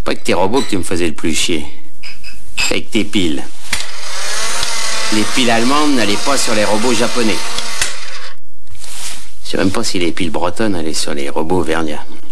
pas que tes robots que tu me faisais le plus chier. Avec tes piles. Les piles allemandes n'allaient pas sur les robots japonais. Je sais même pas si les piles bretonnes allaient sur les robots auvergnats.